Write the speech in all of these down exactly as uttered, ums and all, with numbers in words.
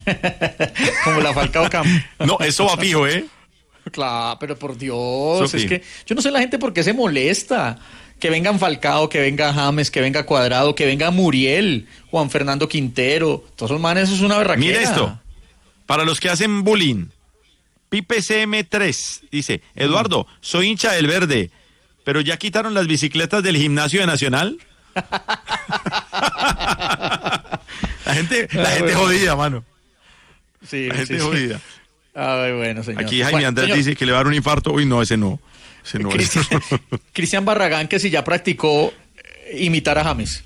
Como la Falcao Camp. No, eso va fijo, ¿eh? Claro, pero por Dios, Eso es sí. que yo no sé la gente por qué se molesta. Que vengan Falcao, que venga James, que venga Cuadrado, que venga Muriel, Juan Fernando Quintero. Todos esos manes, eso es una berraquera. Mira esto. Para los que hacen bullying, Pipe C M tres dice: Eduardo, soy hincha del Verde, pero ya quitaron las bicicletas del gimnasio de Nacional. La gente, la Ah, gente bueno. jodida, mano. Sí, La gente sí, sí. jodida. Ay, bueno, señor. Aquí Jaime Bueno, Andrés señor, dice que le va a dar un infarto. Uy, no, ese no. Ese no es. Cristian, Cristian Barragán, que si ya practicó eh, imitar a James.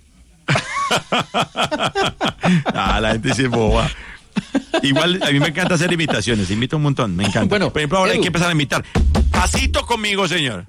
Ah, la gente sí es boba. Igual, a mí me encanta hacer imitaciones, imito un montón, me encanta. Bueno, por ejemplo, ahora Edu. hay que empezar a imitar. Pasito conmigo, señor.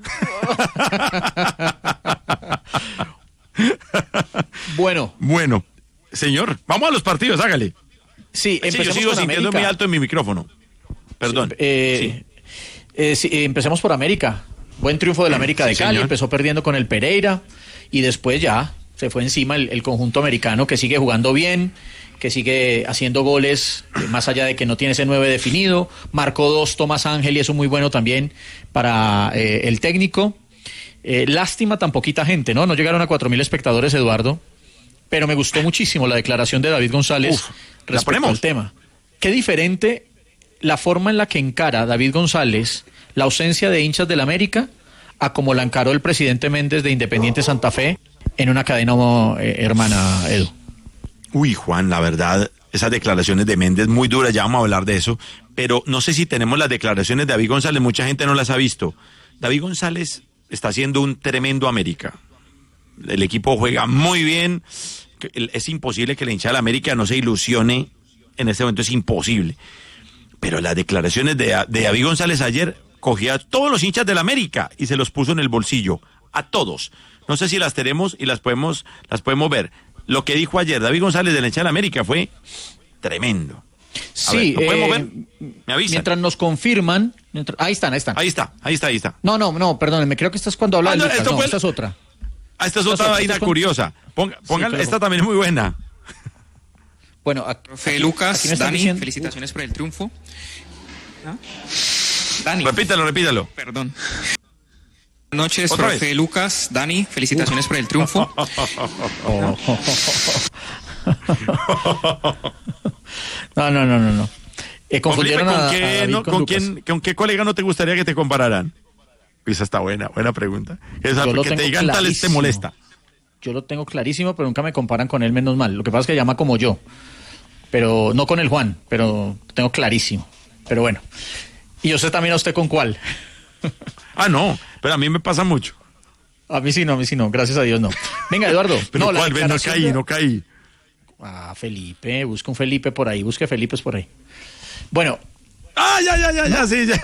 Bueno, Bueno, señor, vamos a los partidos, hágale. sí, Sí, yo empecemos sigo con sintiendo América. muy alto en mi micrófono. Perdón. Eh, eh, sí, eh, empecemos por América. Buen triunfo del América Sí, de Cali, señor. empezó perdiendo con el Pereira y después ya se fue encima el, el conjunto americano que sigue jugando bien, que sigue haciendo goles, eh, más allá de que no tiene ese nueve definido. Marcó dos Tomás Ángel y eso muy bueno también para eh, el técnico. Eh, lástima tan poquita gente, ¿no? No llegaron a cuatro mil espectadores, Eduardo, pero me gustó muchísimo la declaración de David González Uf, ¿la respecto ponemos? al tema. Qué diferente la forma en la que encara David González la ausencia de hinchas del América a como la encaró el presidente Méndez de Independiente Santa Fe en una cadena eh, hermana, Edu. Uy, Juan, la verdad, esas declaraciones de Méndez muy duras, ya vamos a hablar de eso, pero no sé si tenemos las declaraciones de David González, mucha gente no las ha visto. David González está haciendo un tremendo América. El equipo juega muy bien, es imposible que la hinchada de la América no se ilusione, en este momento es imposible. Pero las declaraciones de, de David González ayer cogía a todos los hinchas de la América y se los puso en el bolsillo, a todos. No sé si las tenemos y las podemos, las podemos ver. Lo que dijo ayer David González de la hinchada de la América fue tremendo. A Sí, ver, ¿lo podemos eh, ver? Me avisan. mientras nos confirman, mientras- ahí están, ahí están. Ahí está, ahí está, ahí está. No, no, no, perdónenme, creo que esta es cuando habla Ah, de no, Lucas. esto No, fue- esta es otra. Ah, esta es Esta otra es- vaina esta es con- curiosa. Ponga, pongan, claro. esta también es muy buena. Bueno, ac- Profe aquí- Lucas, aquí me están Dani, diciendo- felicitaciones por el triunfo. ¿Ah? Dani, Repítalo, repítalo. perdón. Buenas noches, Otra profe vez. Lucas, Dani, felicitaciones por el triunfo. No, no, no, no, no. Eh, Con Felipe, confundieron ¿con, a, a qué, David no, con con, Lucas. quién, ¿con qué colega no te gustaría que te compararan? Esa está buena, buena pregunta. Esa, Yo lo que te tengo digan tal te clarísimo. molesta. Yo lo tengo clarísimo, pero nunca me comparan con él, menos mal. Lo que pasa es que llama como yo. Pero no con el Juan, pero lo tengo clarísimo. Pero bueno. Y yo sé también a usted con cuál. Ah, no, pero a mí me pasa mucho. A mí sí no, a mí sí no. Gracias a Dios no. Venga, Eduardo. Pero no, la ¿cuál? Ven, no declaración caí, de- no caí. Ah, Felipe. Busca un Felipe por ahí. Busque Felipes por ahí. Bueno, Ah, ya, ya, ya, ya, sí, ya.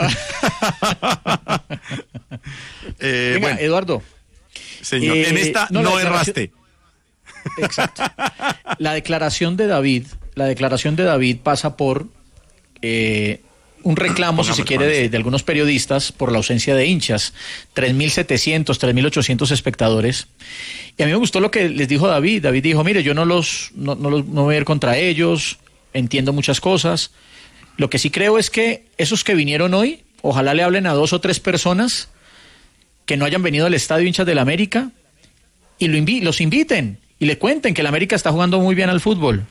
eh, venga, bueno, Eduardo. señor, eh, en esta no, no, la erraste. Exacto. La declaración de David, la declaración de David pasa por eh, un reclamo, si se Pongamos, quiere, de, pongamos. de algunos periodistas por la ausencia de hinchas. tres mil setecientos, tres mil ochocientos espectadores. Y a mí me gustó lo que les dijo David. David dijo, mire, yo no los, no, no los no voy a ir contra ellos, entiendo muchas cosas. Lo que sí creo es que esos que vinieron hoy, ojalá le hablen a dos o tres personas que no hayan venido al estadio hinchas del América y lo invi- los inviten y le cuenten que el América está jugando muy bien al fútbol.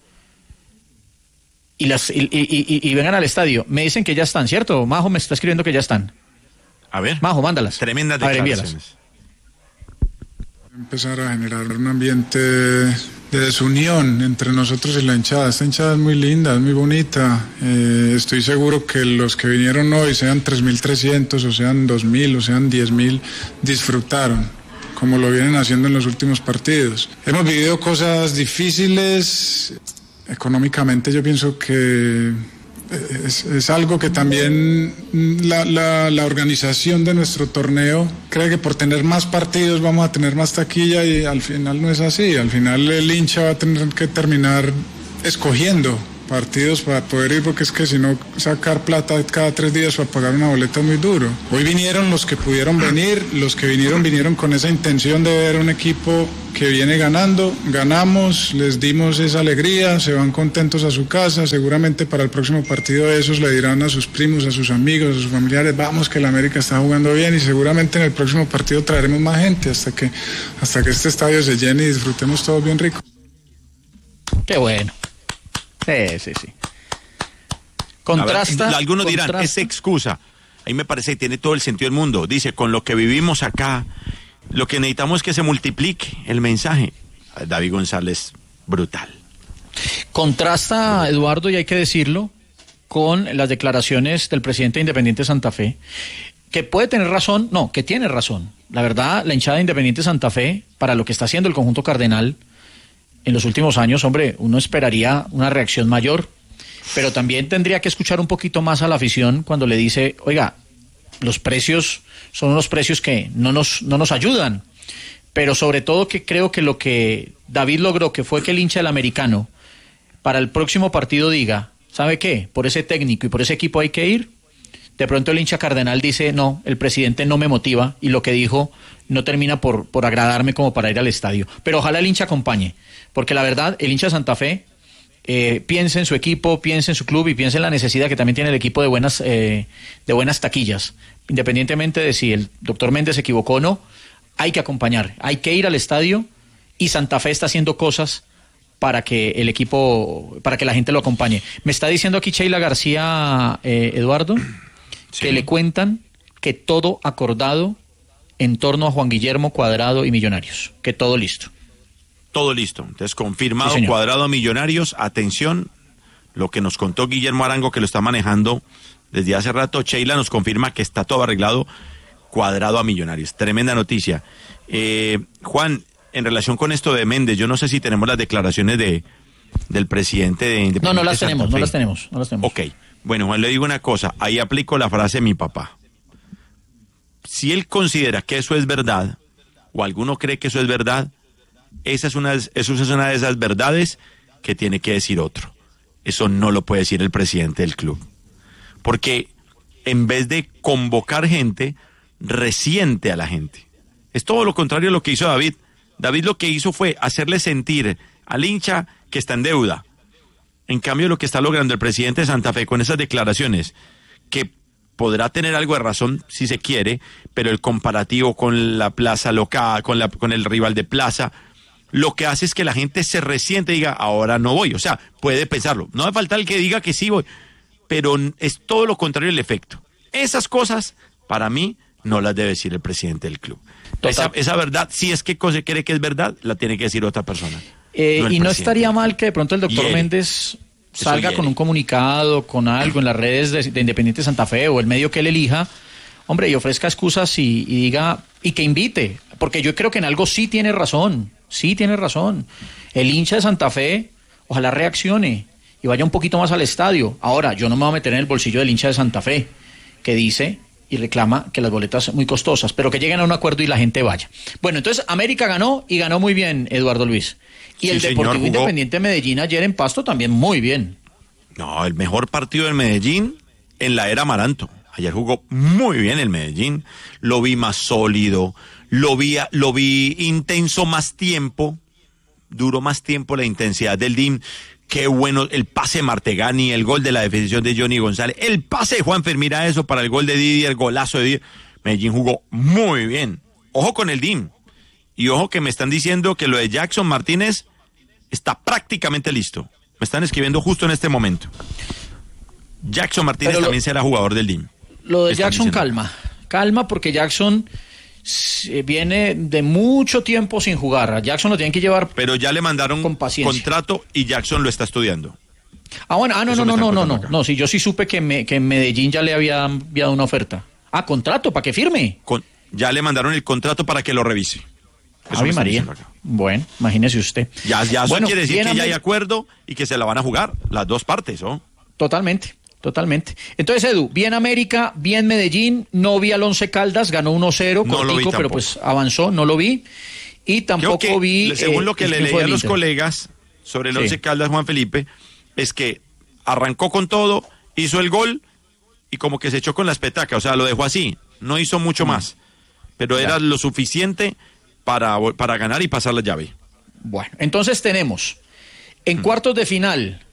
Y, las, y, y- y- y vengan al estadio. Me dicen que ya están, ¿cierto? Majo me está escribiendo que ya están. A ver, Majo, mándalas. tremendas A ver, envíalas. declaraciones. Empezar a generar un ambiente de desunión entre nosotros y la hinchada. Esta hinchada es muy linda, es muy bonita. Eh, estoy seguro que los que vinieron hoy, sean tres mil trescientos, o sean dos mil, o sean diez mil, disfrutaron, como lo vienen haciendo en los últimos partidos. Hemos vivido cosas difíciles. Económicamente yo pienso que es, es algo que también la, la, la organización de nuestro torneo cree que por tener más partidos vamos a tener más taquilla, y al final no es así. Al final el hincha va a tener que terminar escogiendo partidos para poder ir, porque es que si no sacar plata cada tres días para pagar una boleta es muy duro. Hoy vinieron los que pudieron venir, los que vinieron vinieron con esa intención de ver un equipo que viene ganando, ganamos, les dimos esa alegría, se van contentos a su casa, seguramente para el próximo partido esos le dirán a sus primos, a sus amigos, a sus familiares, vamos que el América está jugando bien, y seguramente en el próximo partido traeremos más gente hasta que, hasta que este estadio se llene y disfrutemos todos bien rico. Qué bueno. Sí, sí, sí. Contrasta. Ver, algunos contrasta. dirán, es excusa. Ahí me parece que tiene todo el sentido del mundo. Dice, con lo que vivimos acá, lo que necesitamos es que se multiplique el mensaje. David González, brutal. Contrasta, Eduardo, y hay que decirlo, con las declaraciones del presidente de Independiente Santa Fe, que puede tener razón, no, que tiene razón. La verdad, la hinchada de Independiente Santa Fe, para lo que está haciendo el conjunto cardenal en los últimos años, hombre, uno esperaría una reacción mayor, pero también tendría que escuchar un poquito más a la afición cuando le dice, oiga, los precios son unos precios que no nos, no nos ayudan, pero sobre todo que creo que lo que David logró, que fue que el hincha del americano para el próximo partido diga, ¿sabe qué? Por ese técnico y por ese equipo hay que ir. De pronto el hincha cardenal dice, no, el presidente no me motiva, y lo que dijo no termina por, por agradarme como para ir al estadio. Pero ojalá el hincha acompañe, porque la verdad, el hincha de Santa Fe eh, piensa en su equipo, piensa en su club y piensa en la necesidad que también tiene el equipo de buenas, eh, de buenas taquillas. Independientemente de si el doctor Méndez se equivocó o no, hay que acompañar, hay que ir al estadio, y Santa Fe está haciendo cosas para que el equipo, para que la gente lo acompañe. Me está diciendo aquí Sheila García, eh, Eduardo, sí, que le cuentan que todo acordado en torno a Juan Guillermo, Cuadrado y Millonarios, que todo listo. Todo listo. Entonces, confirmado, sí, Cuadrado a Millonarios. Atención, lo que nos contó Guillermo Arango, que lo está manejando desde hace rato. Sheila nos confirma que está todo arreglado. Cuadrado a Millonarios. Tremenda noticia. Eh, Juan, en relación con esto de Méndez, yo no sé si tenemos las declaraciones de del presidente de Independiente. No, no las Santa tenemos, Fe. no las tenemos, no las tenemos. Ok. Bueno, Juan, le digo una cosa. Ahí aplico la frase de mi papá. Si él considera que eso es verdad, o alguno cree que eso es verdad, esa es una, eso es una de esas verdades que tiene que decir otro. Eso no lo puede decir el presidente del club. Porque en vez de convocar gente, resiente a la gente. Es todo lo contrario a lo que hizo David. David lo que hizo fue hacerle sentir al hincha que está en deuda. En cambio, lo que está logrando el presidente de Santa Fe con esas declaraciones, que podrá tener algo de razón si se quiere, pero el comparativo con la plaza local, con, la, con el rival de plaza, lo que hace es que la gente se resiente y diga, ahora no voy. O sea, puede pensarlo. No hace falta el que diga que sí voy, pero es todo lo contrario el efecto. Esas cosas, para mí, no las debe decir el presidente del club. Esa, esa verdad, si es que se cree que es verdad, la tiene que decir otra persona. Eh, no y no estaría mal que de pronto el doctor Hiere. Méndez salga hiere. con un comunicado, con algo en las redes de, de Independiente Santa Fe o el medio que él elija, hombre, y ofrezca excusas y, y diga, y que invite, porque yo creo que en algo sí tiene razón, sí tiene razón. El hincha de Santa Fe, ojalá reaccione y vaya un poquito más al estadio. Ahora, yo no me voy a meter en el bolsillo del hincha de Santa Fe, que dice y reclama que las boletas son muy costosas, pero que lleguen a un acuerdo y la gente vaya. Bueno, entonces América ganó y ganó muy bien, Eduardo Luis. Y Sí, el señor, Deportivo jugó. Independiente de Medellín ayer en Pasto también muy bien. No, el mejor partido del Medellín en la era Amaranto. Ayer jugó muy bien el Medellín. Lo vi más sólido, lo vi, lo vi intenso más tiempo, duró más tiempo la intensidad del D I M. Qué bueno el pase de Martegani, el gol de la definición de Johnny González, el pase de Juanfer, mira eso para el gol de Didier, el golazo de Didier. Medellín jugó muy bien. Ojo con el D I M. Y ojo que me están diciendo que lo de Jackson Martínez está prácticamente listo. Me están escribiendo justo en este momento. Jackson Martínez lo, también será jugador del D I M. Lo de Están Jackson, diciendo. calma. Calma porque Jackson viene de mucho tiempo sin jugar. A Jackson lo tienen que llevar. Pero ya le mandaron con paciencia. Contrato y Jackson lo está estudiando. Ah, bueno, ah, no, Eso no, me no, están no, no, contando no. acá. Sí, yo sí supe que, me, que en Medellín ya le había enviado una oferta. Ah, contrato, para que firme. Con, ya le mandaron el contrato para que lo revise. Eso Ave me están María. diciendo acá. Bueno, imagínese usted. Ya, ya eso Bueno, quiere decir bien, que ya hay América. acuerdo y que se la van a jugar las dos partes, ¿no? Totalmente, totalmente. Entonces, Edu, bien América, bien Medellín, no vi al Once Caldas, ganó uno cero, No lo vi cortico, pero tampoco. pues avanzó, no lo vi. Y tampoco Creo que, vi... según eh, lo que el le triunfo leí a del los Inter. colegas sobre el Sí. Once Caldas, Juan Felipe, es que arrancó con todo, hizo el gol y como que se echó con las petacas, o sea, lo dejó así, no hizo mucho mm. más, pero claro. era lo suficiente para, para ganar y pasar la llave. Bueno, entonces tenemos en mm. cuartos de final